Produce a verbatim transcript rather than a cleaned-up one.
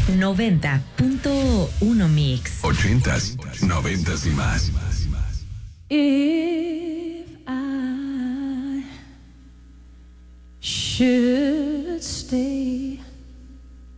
noventa punto uno Mix. Ochentas, noventas y más. If I should stay,